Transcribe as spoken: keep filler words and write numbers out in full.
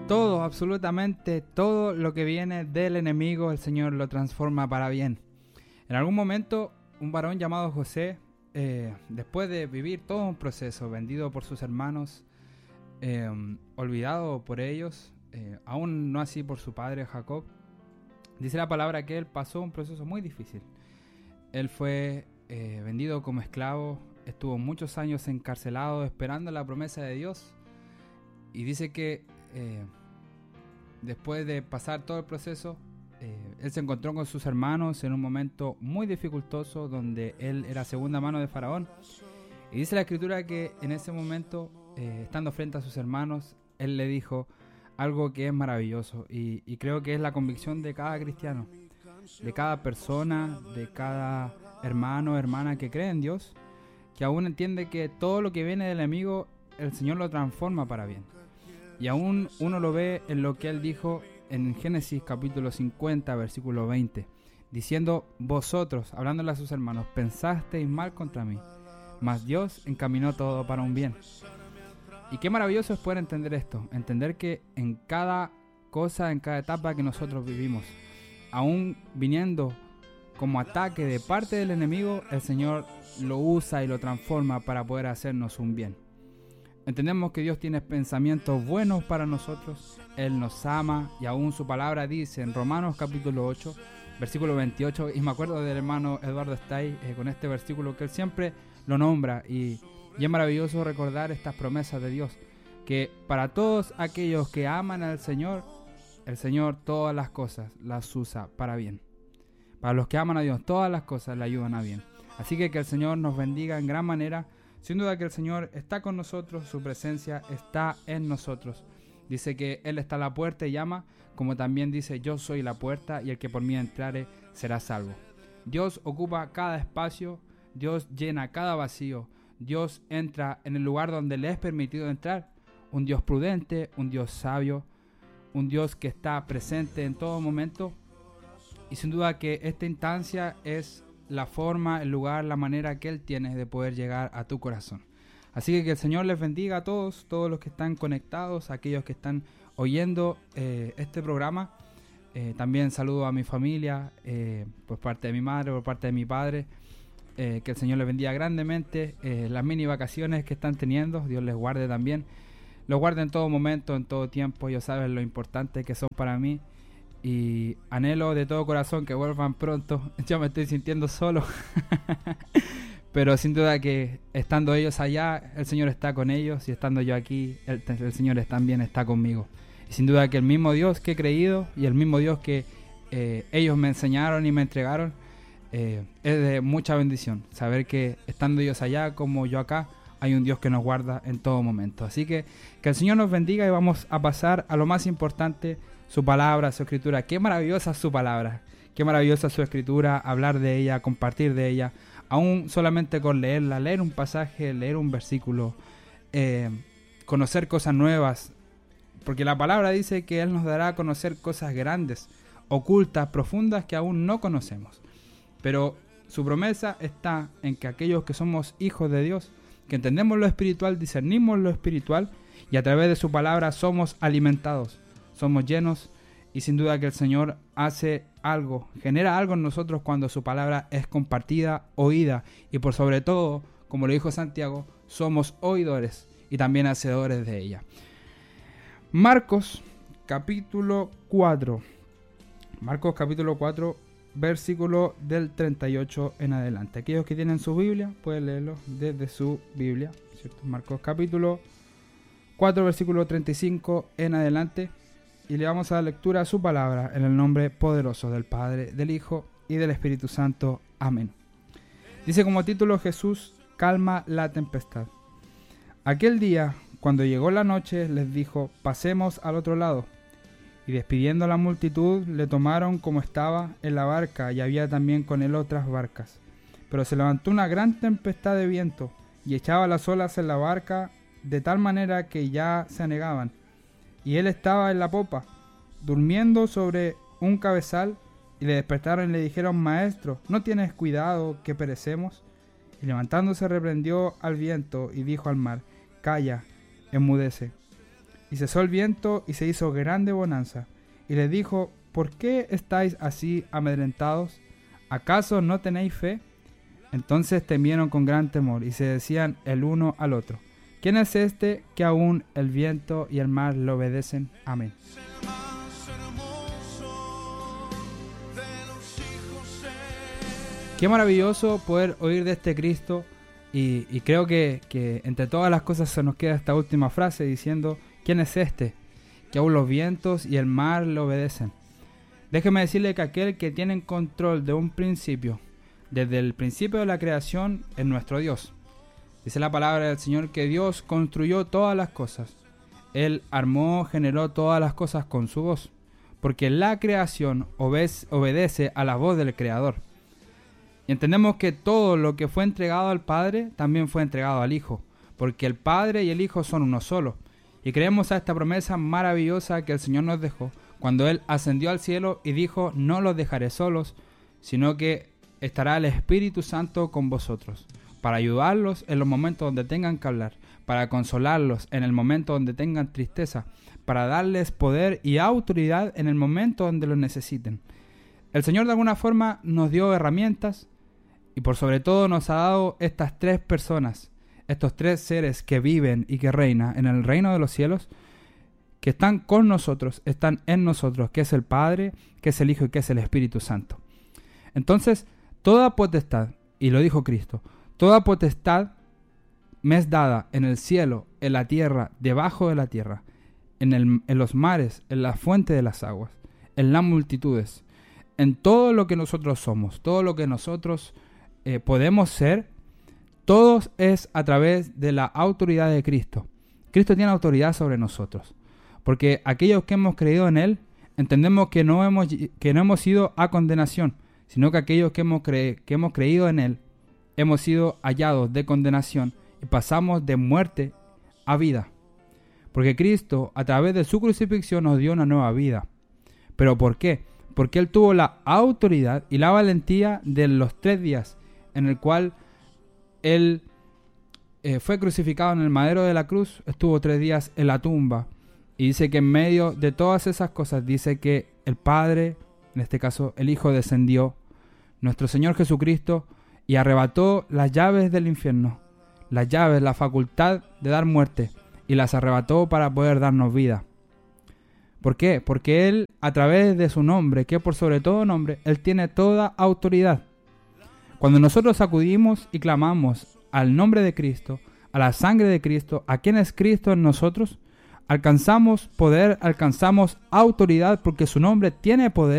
Todo, absolutamente todo lo que viene del enemigo, el Señor lo transforma para bien. En algún momento, un varón llamado José, eh, después de vivir todo un proceso, vendido por sus hermanos, eh, olvidado por ellos, eh, aún no así por su padre Jacob, dice la palabra que él pasó un proceso muy difícil. Él fue eh, vendido como esclavo, estuvo muchos años encarcelado esperando la promesa de Dios, y dice que eh, después de pasar todo el proceso, eh, él se encontró con sus hermanos en un momento muy dificultoso donde él era segunda mano de Faraón, y dice la escritura que en ese momento, eh, estando frente a sus hermanos, él le dijo algo que es maravilloso, y, y creo que es la convicción de cada cristiano, de cada persona, de cada hermano o hermana que cree en Dios, que aún entiende que todo lo que viene del enemigo, el Señor lo transforma para bien. Y aún uno lo ve en lo que él dijo en Génesis capítulo cincuenta, versículo veinte, diciendo: vosotros, hablándole a sus hermanos, pensasteis mal contra mí, mas Dios encaminó todo para un bien. Y qué maravilloso es poder entender esto, entender que en cada cosa, en cada etapa que nosotros vivimos, aún viniendo como ataque de parte del enemigo, el Señor lo usa y lo transforma para poder hacernos un bien. Entendemos que Dios tiene pensamientos buenos para nosotros, Él nos ama, y aún su palabra dice en Romanos capítulo ocho, versículo veintiocho, y me acuerdo del hermano Eduardo Stay eh, con este versículo que él siempre lo nombra, y, y es maravilloso recordar estas promesas de Dios, que para todos aquellos que aman al Señor, el Señor todas las cosas las usa para bien. Para los que aman a Dios, todas las cosas le ayudan a bien. Así que que el Señor nos bendiga en gran manera. Sin duda que el Señor está con nosotros, su presencia está en nosotros. Dice que Él está a la puerta y llama, como también dice: yo soy la puerta y el que por mí entrare será salvo. Dios ocupa cada espacio, Dios llena cada vacío, Dios entra en el lugar donde le es permitido entrar. Un Dios prudente, un Dios sabio, un Dios que está presente en todo momento. Y sin duda que esta instancia es la forma, el lugar, la manera que Él tiene de poder llegar a tu corazón. Así que que el Señor les bendiga a todos, todos los que están conectados, aquellos que están oyendo eh, este programa. Eh, también saludo a mi familia, eh, por parte de mi madre, por parte de mi padre. Eh, que el Señor les bendiga grandemente. Eh, las mini vacaciones que están teniendo, Dios les guarde también. Los guarde en todo momento, en todo tiempo. Ellos saben lo importante que son para mí. Y anhelo de todo corazón que vuelvan pronto. Yo me estoy sintiendo solo. Pero sin duda que estando ellos allá, el Señor está con ellos. Y estando yo aquí, el, el Señor también está conmigo. Y sin duda que el mismo Dios que he creído y el mismo Dios que eh, ellos me enseñaron y me entregaron, eh, es de mucha bendición. Saber que estando ellos allá como yo acá, hay un Dios que nos guarda en todo momento. Así que que el Señor nos bendiga y vamos a pasar a lo más importante: su palabra, su escritura. Qué maravillosa es su palabra, qué maravillosa es su escritura, hablar de ella, compartir de ella, aún solamente con leerla, leer un pasaje, leer un versículo, eh, conocer cosas nuevas, porque la palabra dice que Él nos dará a conocer cosas grandes, ocultas, profundas, que aún no conocemos. Pero su promesa está en que aquellos que somos hijos de Dios, que entendemos lo espiritual, discernimos lo espiritual, y a través de su palabra somos alimentados, somos llenos, y sin duda que el Señor hace algo, genera algo en nosotros cuando su palabra es compartida, oída, y por sobre todo, como lo dijo Santiago, somos oidores y también hacedores de ella. Marcos capítulo cuatro. Marcos capítulo cuatro, versículo del treinta y ocho en adelante. Aquellos que tienen su Biblia pueden leerlo desde su Biblia, ¿cierto? Marcos capítulo cuatro, versículo treinta y cinco en adelante. Y le vamos a dar lectura a su palabra en el nombre poderoso del Padre, del Hijo y del Espíritu Santo. Amén. Dice como título: Jesús calma la tempestad. Aquel día, cuando llegó la noche, les dijo: pasemos al otro lado. Y despidiendo a la multitud, le tomaron como estaba en la barca, y había también con él otras barcas. Pero se levantó una gran tempestad de viento, y echaba las olas en la barca, de tal manera que ya se anegaban. Y él estaba en la popa, durmiendo sobre un cabezal, y le despertaron y le dijeron: Maestro, ¿no tienes cuidado que perecemos? Y levantándose reprendió al viento y dijo al mar: Calla, enmudece. y cesó el viento y se hizo grande bonanza. Y les dijo: ¿por qué estáis así amedrentados? ¿Acaso no tenéis fe? Entonces temieron con gran temor y se decían el uno al otro: ¿quién es este que aún el viento y el mar le obedecen? Amén. Qué maravilloso poder oír de este Cristo, y, y creo que, que entre todas las cosas se nos queda esta última frase diciendo: ¿quién es este que aún los vientos y el mar le obedecen? Déjeme decirle que aquel que tiene control de un principio, desde el principio de la creación, es nuestro Dios. Dice la palabra del Señor que Dios construyó todas las cosas. Él armó, generó todas las cosas con su voz, porque la creación obede- obedece a la voz del Creador. Y entendemos que todo lo que fue entregado al Padre también fue entregado al Hijo, porque el Padre y el Hijo son uno solo. Y creemos a esta promesa maravillosa que el Señor nos dejó cuando Él ascendió al cielo y dijo: no los dejaré solos, sino que estará el Espíritu Santo con vosotros, para ayudarlos en los momentos donde tengan que hablar, para consolarlos en el momento donde tengan tristeza, para darles poder y autoridad en el momento donde lo necesiten. El Señor de alguna forma nos dio herramientas, y por sobre todo nos ha dado estas tres personas, estos tres seres que viven y que reinan en el reino de los cielos, que están con nosotros, están en nosotros, que es el Padre, que es el Hijo y que es el Espíritu Santo. Entonces, toda potestad, y lo dijo Cristo, toda potestad me es dada en el cielo, en la tierra, debajo de la tierra, en, el, en los mares, en la fuente de las aguas, en las multitudes, en todo lo que nosotros somos, todo lo que nosotros eh, podemos ser, todo es a través de la autoridad de Cristo. Cristo tiene autoridad sobre nosotros, porque aquellos que hemos creído en Él, entendemos que no hemos, que no hemos ido a condenación, sino que aquellos que hemos, cre- que hemos creído en Él, hemos sido hallados de condenación y pasamos de muerte a vida. Porque Cristo, a través de su crucifixión, nos dio una nueva vida. ¿Pero por qué? Porque Él tuvo la autoridad y la valentía de los tres días en el cual Él eh, fue crucificado en el madero de la cruz, estuvo tres días en la tumba. Y dice que en medio de todas esas cosas, dice que el Padre, en este caso el Hijo, descendió, nuestro Señor Jesucristo, y arrebató las llaves del infierno, las llaves, la facultad de dar muerte, y las arrebató para poder darnos vida. ¿Por qué? Porque Él, a través de su nombre, que por sobre todo nombre, Él tiene toda autoridad. Cuando nosotros acudimos y clamamos al nombre de Cristo, a la sangre de Cristo, a quien es Cristo en nosotros, alcanzamos poder, alcanzamos autoridad, porque su nombre tiene poder